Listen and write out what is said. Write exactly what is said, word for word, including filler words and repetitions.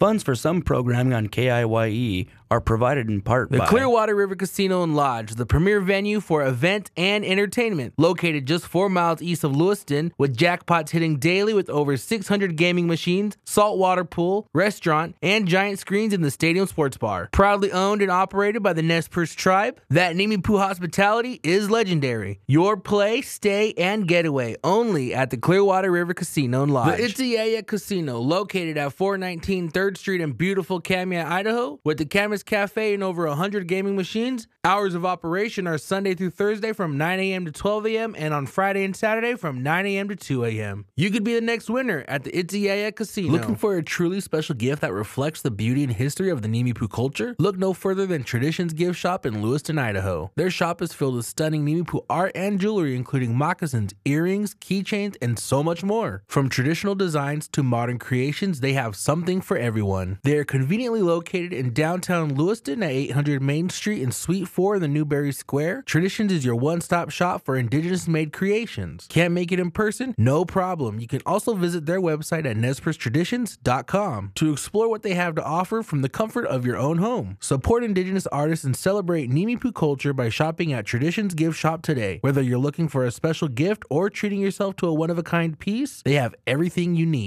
Funds for some programming on K I Y E are provided in part The by Clearwater River Casino and Lodge, the premier venue for event and entertainment, located just four miles east of Lewiston, with jackpots hitting daily with over six hundred gaming machines, saltwater pool, restaurant, and giant screens in the stadium sports bar. Proudly owned and operated by the Nez Perce tribe, that Nimiipuu hospitality is legendary. Your play, stay, and getaway only at the Clearwater River Casino and Lodge. The Itiyaya Casino, located at four nineteen third Street in beautiful Kamiah, Idaho, with the Camas Cafe and over one hundred gaming machines. Hours of operation are Sunday through Thursday from nine a.m. to twelve a.m. and on Friday and Saturday from nine a.m. to two a.m. You could be the next winner at the Itiyaya Casino. Looking for a truly special gift that reflects the beauty and history of the Nimiipuu culture? Look no further than Traditions Gift Shop in Lewiston, Idaho. Their shop is filled with stunning Nimiipuu art and jewelry, including moccasins, earrings, keychains, and so much more. From traditional designs to modern creations, they have something for everyone. They are conveniently located in downtown Lewiston at eight hundred Main Street in Suite four in the Newberry Square. Traditions is your one-stop shop for indigenous-made creations. Can't make it in person? No problem. You can also visit their website at nez perce traditions dot com to explore what they have to offer from the comfort of your own home. Support indigenous artists and celebrate Nimiipuu culture by shopping at Traditions Gift Shop today. Whether you're looking for a special gift or treating yourself to a one-of-a-kind piece, they have everything you need.